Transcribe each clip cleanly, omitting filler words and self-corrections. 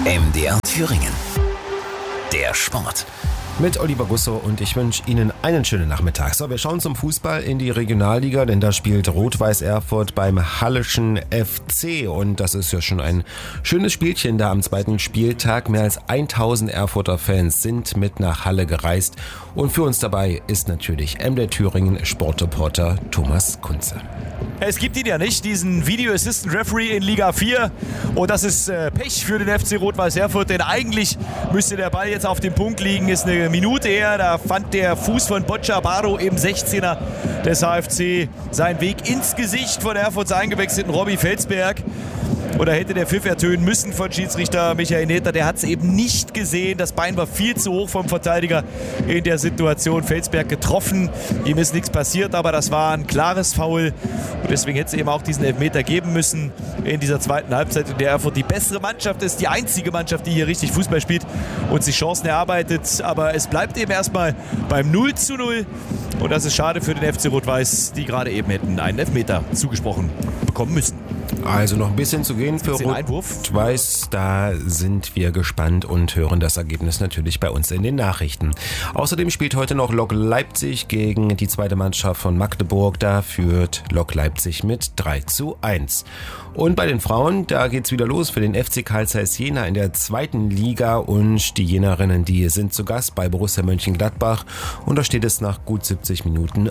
MDR Thüringen. Der Sport. Mit Oliver Gusso und ich wünsche Ihnen einen schönen Nachmittag. So, wir schauen zum Fußball in die Regionalliga, denn da spielt Rot-Weiß Erfurt beim Halleschen FC und das ist ja schon ein schönes Spielchen da am zweiten Spieltag. Mehr als 1000 Erfurter Fans sind mit nach Halle gereist und für uns dabei ist natürlich MDR Thüringen Sportreporter Thomas Kunze. Es gibt ihn ja nicht, diesen Video Assistant Referee in Liga 4 und das ist Pech für den FC Rot-Weiß Erfurt, denn eigentlich müsste der Ball jetzt auf dem Punkt liegen, ist eine Minute her, da fand der Fuß von Bocciabaro im 16er des HFC seinen Weg ins Gesicht von Erfurts eingewechselten Robbie Felsberg. Oder hätte der Pfiff ertönen müssen von Schiedsrichter Michael Netter. Der hat es eben nicht gesehen. Das Bein war viel zu hoch vom Verteidiger in der Situation. Felsberg getroffen. Ihm ist nichts passiert, aber das war ein klares Foul. Und deswegen hätte es eben auch diesen Elfmeter geben müssen in dieser zweiten Halbzeit, in der Erfurt die bessere Mannschaft ist. Die einzige Mannschaft, die hier richtig Fußball spielt und sich Chancen erarbeitet. Aber es bleibt eben erstmal beim 0:0. Und das ist schade für den FC Rot-Weiß, die gerade eben hätten einen Elfmeter zugesprochen bekommen müssen. Also noch ein bisschen zu gehen für Rot-Weiß. Da sind wir gespannt und hören das Ergebnis natürlich bei uns in den Nachrichten. Außerdem spielt heute noch Lok Leipzig gegen die zweite Mannschaft von Magdeburg. Da führt Lok Leipzig mit 3:1. Und bei den Frauen, da geht's wieder los für den FC Carl Zeiss Jena in der zweiten Liga. Und die Jenerinnen, die sind zu Gast bei Borussia Mönchengladbach. Und da steht es nach gut 70 Minuten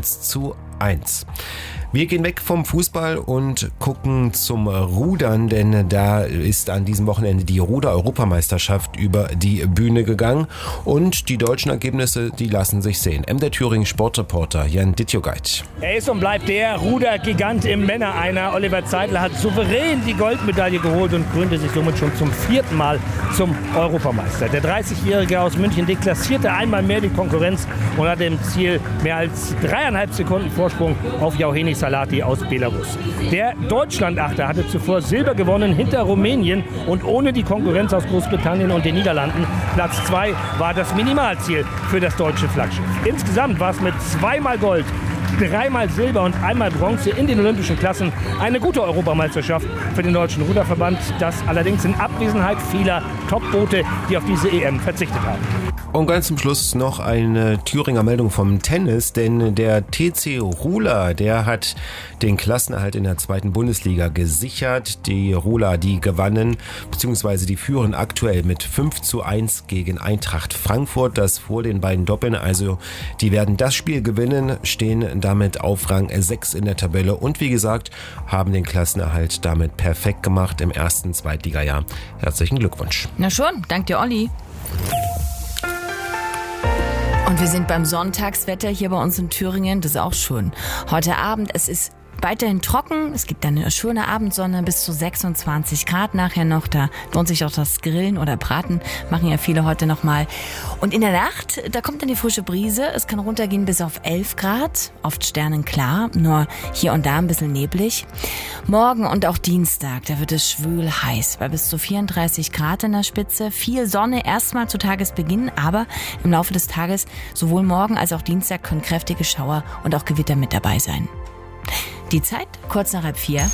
1:1. Wir gehen weg vom Fußball und gucken zum Rudern, denn da ist an diesem Wochenende die Ruder-Europameisterschaft über die Bühne gegangen und die deutschen Ergebnisse, die lassen sich sehen. MDR Thüringen Sportreporter Jan Dittjogait. Er ist und bleibt der Rudergigant im Männer-Einer. Oliver Zeidler hat souverän die Goldmedaille geholt und krönte sich somit schon zum 4. Mal zum Europameister. Der 30-Jährige aus München deklassierte einmal mehr die Konkurrenz und hatte im Ziel mehr als 3,5 Sekunden Vorsprung auf Jauhenis Salati aus Belarus. Der Deutschlandachter hatte zuvor Silber gewonnen hinter Rumänien und ohne die Konkurrenz aus Großbritannien und den Niederlanden. Platz 2 war das Minimalziel für das deutsche Flaggschiff. Insgesamt war es mit 2-mal Gold, 3-mal Silber und 1-mal Bronze in den olympischen Klassen eine gute Europameisterschaft für den Deutschen Ruderverband. Das allerdings in Abwesenheit vieler Top-Boote, die auf diese EM verzichtet haben. Und ganz zum Schluss noch eine Thüringer Meldung vom Tennis, denn der TC Ruhler, der hat den Klassenerhalt in der zweiten Bundesliga gesichert. Die Ruhler, die gewannen, beziehungsweise die führen aktuell mit 5:1 gegen Eintracht Frankfurt, das vor den beiden Doppeln. Also die werden das Spiel gewinnen, stehen damit auf Rang 6 in der Tabelle und wie gesagt, haben den Klassenerhalt damit perfekt gemacht im ersten Zweitligajahr. Herzlichen Glückwunsch. Na schon, dank dir, Olli. Und wir sind beim Sonntagswetter hier bei uns in Thüringen. Das ist auch schön. Heute Abend, es ist weiterhin trocken. Es gibt eine schöne Abendsonne bis zu 26 Grad nachher noch. Da lohnt sich auch das Grillen oder Braten. Machen ja viele heute noch mal. Und in der Nacht, da kommt dann die frische Brise. Es kann runtergehen bis auf 11 Grad. Oft sternenklar. Nur hier und da ein bisschen neblig. Morgen und auch Dienstag, da wird es schwül heiß. Bei bis zu 34 Grad in der Spitze. Viel Sonne erstmal zu Tagesbeginn. Aber im Laufe des Tages, sowohl morgen als auch Dienstag, können kräftige Schauer und auch Gewitter mit dabei sein. Die Zeit, kurz nach 3:30.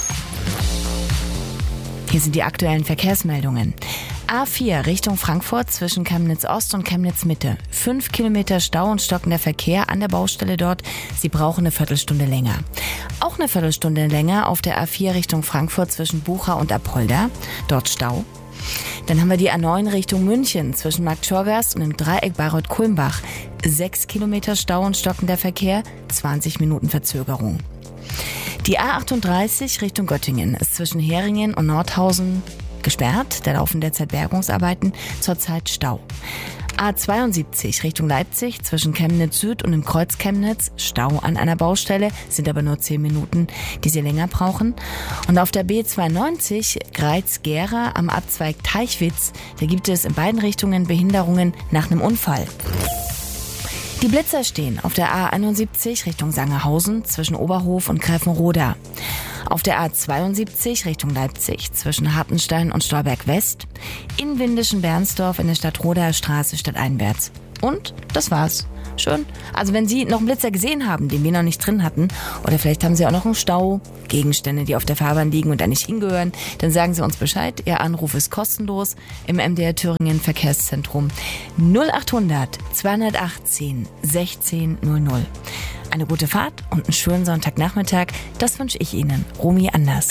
Hier sind die aktuellen Verkehrsmeldungen. A4 Richtung Frankfurt zwischen Chemnitz Ost und Chemnitz Mitte. 5 Kilometer Stau und stockender Verkehr an der Baustelle dort. Sie brauchen eine Viertelstunde länger. Auch eine Viertelstunde länger auf der A4 Richtung Frankfurt zwischen Bucha und Apolda. Dort Stau. Dann haben wir die A9 Richtung München zwischen Marktschorgast und dem Dreieck Bayreuth-Kulmbach. 6 Kilometer Stau und stockender Verkehr, 20 Minuten Verzögerung. Die A38 Richtung Göttingen ist zwischen Heringen und Nordhausen gesperrt. Da laufen derzeit Bergungsarbeiten, zurzeit Stau. A72 Richtung Leipzig zwischen Chemnitz Süd und dem Kreuz Chemnitz. Stau an einer Baustelle, sind aber nur 10 Minuten, die Sie länger brauchen. Und auf der B92 Greiz-Gera am Abzweig Teichwitz, da gibt es in beiden Richtungen Behinderungen nach einem Unfall. Die Blitzer stehen auf der A71 Richtung Sangerhausen zwischen Oberhof und Gräfenroda. Auf der A72 Richtung Leipzig zwischen Hartenstein und Stolberg West. In Windischen Bernsdorf in der Stadtroder Straße stadteinwärts. Und das war's. Schön. Also wenn Sie noch einen Blitzer gesehen haben, den wir noch nicht drin hatten, oder vielleicht haben Sie auch noch einen Stau, Gegenstände, die auf der Fahrbahn liegen und da nicht hingehören, dann sagen Sie uns Bescheid. Ihr Anruf ist kostenlos im MDR Thüringen Verkehrszentrum 0800 218 1600. Eine gute Fahrt und einen schönen Sonntagnachmittag, das wünsche ich Ihnen. Romy Anders.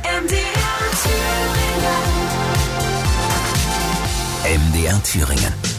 MDR Thüringen.